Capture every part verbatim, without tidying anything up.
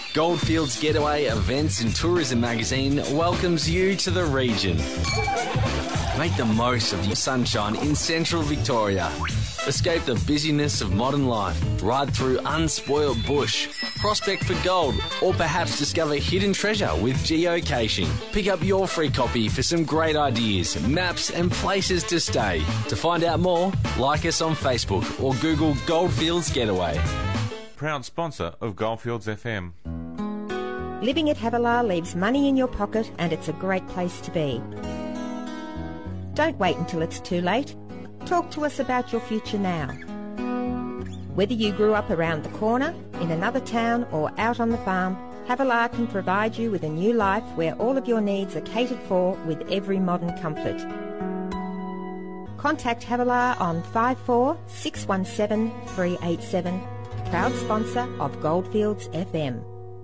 Goldfields Getaway Events and Tourism magazine welcomes you to the region. Make the most of your sunshine in central Victoria. Escape the busyness of modern life. Ride through unspoilt bush. Prospect for gold, or perhaps discover hidden treasure with geocaching. Pick up your free copy for some great ideas, maps and places to stay. To find out more, like us on Facebook or Google Goldfields Getaway. Proud sponsor of Goldfields F M. Living at Havilah leaves money in your pocket and it's a great place to be. Don't wait until it's too late. Talk to us about your future now. Whether you grew up around the corner, in another town or out on the farm, Havilah can provide you with a new life where all of your needs are catered for with every modern comfort. Contact Havilah on five four six one seven three eight seven, proud sponsor of Goldfields F M.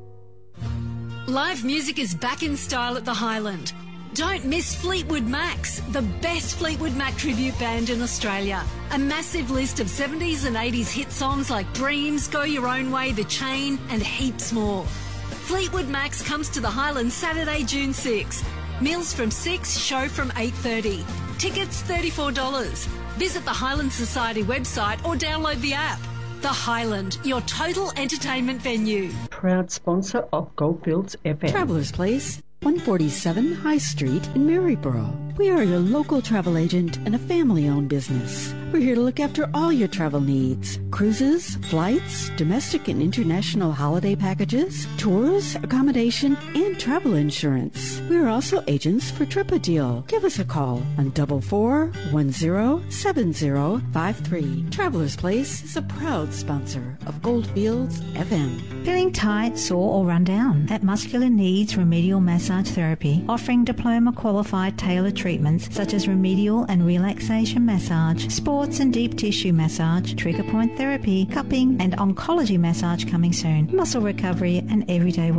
Live music is back in style at the Highland. Don't miss Fleetwood Macs, the best Fleetwood Mac tribute band in Australia. A massive list of seventies and eighties hit songs like Dreams, Go Your Own Way, The Chain, and heaps more. Fleetwood Macs comes to the Highlands Saturday, June sixth. Meals from six, show from eight thirty. Tickets thirty-four dollars. Visit the Highland Society website or download the app. The Highland, your total entertainment venue. Proud sponsor of Goldfields F M. Traveller's Place, one forty-seven High Street in Maryborough. We are your local travel agent and a family-owned business. We're here to look after all your travel needs. Cruises, flights, domestic and international holiday packages, tours, accommodation, and travel insurance. We are also agents for Tripadeal. Give us a call on double four one zero seven zero five three. Traveller's Place is a proud sponsor of Goldfields F M. Feeling tight, sore or run down? At Muscular Needs Remedial Massage Therapy, offering diploma qualified tailored treatments such as remedial and relaxation massage, sports and deep tissue massage, trigger point therapy, cupping and oncology massage coming soon, muscle recovery and everyday